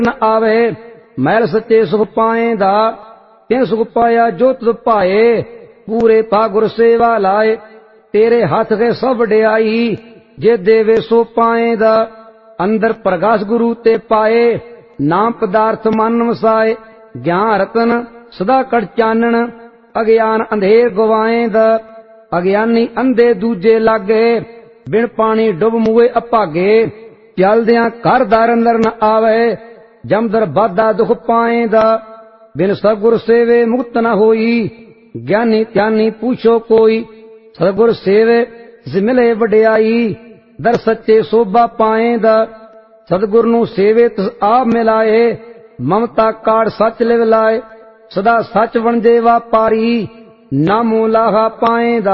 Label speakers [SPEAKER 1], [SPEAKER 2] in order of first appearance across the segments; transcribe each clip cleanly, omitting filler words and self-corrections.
[SPEAKER 1] न आवे मैल सच्चे सुख पाएंदा तिन सुख पाया जो तुझ पाए पूरे पा गुर सेवा लाए तेरे हाथ के सब वड्याई जे देवे सो पाएंदा अंदर प्रकाश गुरु ते पाए नाम पदार्थ मन वसाए ज्ञान रतन सदा कड़ चानन अज्ञान अंधेर गवाएंदा अज्ञानी अंधे दूजे लागे बिन पानी डुब मुए अभागे चलदियां घर दर अंदर न आवे जमदर बाधा दुख पाएंदा बिन सतगुर सेवे मुक्त न होई ज्ञानी ध्यानी पूछो कोई सतगुर सेवे मिले वड्याई दर सच्चे शोभा पाएंदा सतगुर नू सेवे तिस आप मिलाए ममता काड़ सच लिव लाए सदा सच वणजे वापारी नामो लाहा पाएंदा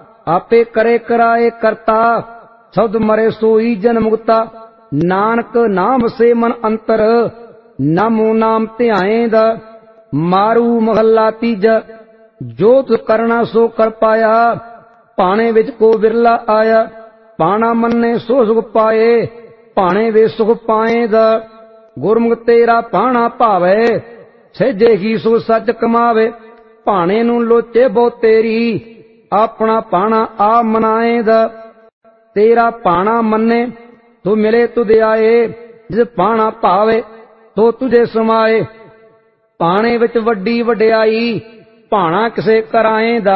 [SPEAKER 1] आपे करे कराए करता शब्द मरे सोई जन मुक्ता नानक नाम से मन अंतर नामो नाम ध्याएंदा मारू महला तीजा जो तु करना सो कर पाया पाने विच को बिरला आया पाना मन्ने सो सुख पाए पाने वे सुख पाएंदा गुरमुख तेरा पाना भावे सहेजे ही सो सच कमावे पाने नू लोचे बहु तेरी अपना पाना आप मनाएंदा तेरा पाना मन्ने तो मिले तुझे आए जिस पाना भावे तो तुझे समाए पाने विच वड्डी वड्याई भाना किसे कराएंदा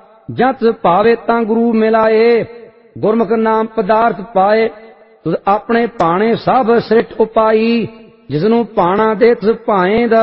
[SPEAKER 1] जत भावे तां गुरु मिलाए गुरमुख नाम पदार्थ पाए तुझ अपने पाने सब सृष्ट उपाई जिसनू पाना दे तुझ भाएंदा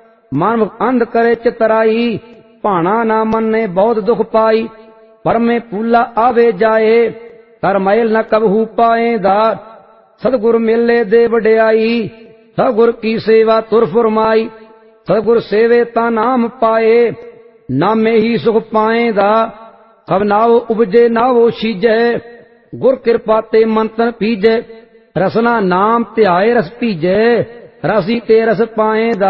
[SPEAKER 1] मानव अंध करे चितराई भाना ना मन्ने बहुत दुख पाई पर में पूला आवे जाए कर मैल न कबहू पाएंदा सतगुर मिले दे वड्याई सतगुर की सेवा तुर फुरमाई सतगुर सेवे ता नाम पाए नामे ही सुख पाएंदा सब नाव उपजे नावो सीजे गुर कृपा ते मंतन पीजे रसना नाम ध्याए रस पीजे रसी ते रस पाएंदा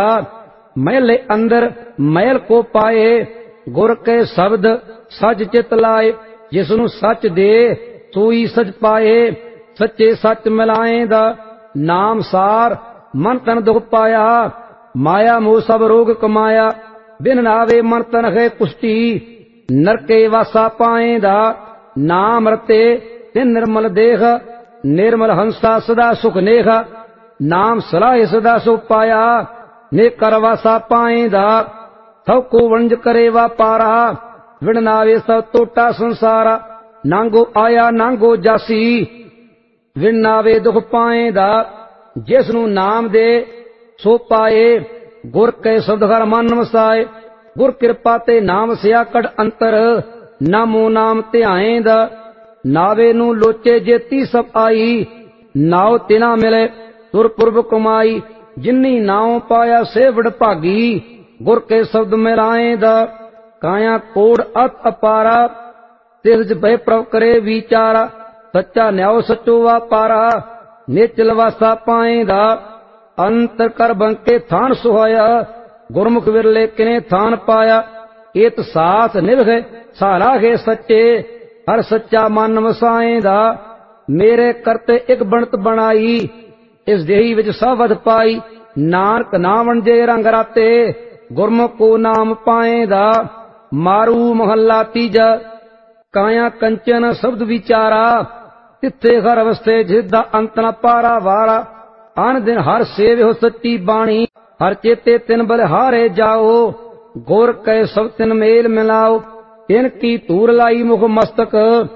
[SPEAKER 1] मैले अंदर मैल को पाए गुर के शब्द सच चित लाए जिसनु सच दे सोई सच पाए सच्चे सच मिलाएंदा नाम सार मन तन दुख पाया माया मोह सब रोग कमाया बिन नावे मन तन है कुष्टी नरके वासा पाएंदा नाम रते तिन निर्मल देह निर्मल हंसा सदा सुख नेह नाम सलाह सदा सुख पाया ने करवासा पाएंदा सब को वंज करे वापारा विण नावे सब तोटा संसारा नांगो आया नांगो जासी विण नावे दुख पाएंदा जिसनु नाम दे सो पाए गुर के शब्द हर मन वसाए गुर कृपा ते नाम सिया कड़ अंतर नामो नाम ध्याएंदा नावे नू लोचे जेती सब आई नाव तिना मिले तुर पुरब कमाई जिन्नी नाव पाया से वड भागी गुर के शब्द मिलाएंदा काया कोड़ अत अपारा तिस भय प्रभ करे विचारा सच्चा न्याओ सचो वापारा निचल वासा पाएंदा अंतर कर बंके थान सुहाया गुरमुख विरले किने थान पाया एत साथ निभे सारा है सच्चे हर सच्चा मन वसाएंदा मेरे करते एक बनत बनाई इस देही विच सब वध पाई नानक ना वंजे रंग राते गुरमुख को नाम पाएंदा मारू महला तीजा काया कंचन शब्द विचारा तिथे हर अवस्थे जिदा अंत न पारा वारा आन दिन हर सेव हो सच्ची बाणी हर चेते तिन बलिहारे जाओ गुर कै सब तिन मेल मिलाओ इनकी तूर लाई मुख मस्तक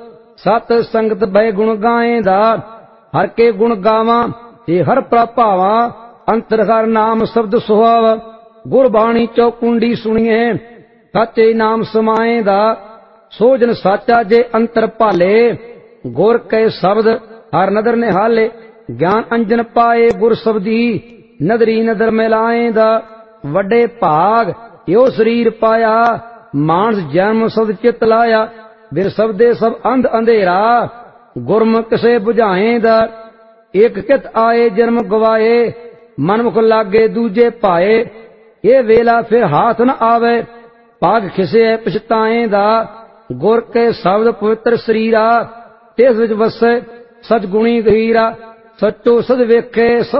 [SPEAKER 1] सत संगत भय गुण गाएंदा हर के गुण गावा ये हर प्रभावा अंतर हर नाम शब्द सुहावा गुर बाणी चौकुंडी सुनिए सच्चे नाम समाएंदा सोजन साचा जे अंतर भाले गुर कै शब्द हर नदर निहाले ज्ञान अंजन पाए गुर शब्दी नदरी नदर मिलाएंदा वड्डे भाग यो शरीर पाया मानस जन्म शब्द चित लाया बिर शब्दे सब अंध अंधेरा गुरमुख से बुझाएंदा एक कित आए जन्म गवाए मनमुख लागे दूजे पाए ये वेला फिर हाथ न आवे पाग खिसे पछताएंदा गुर के शब्द पवित्र शरीरा तिस विच वसे सच गुणी गहीरा सचो सद वेखे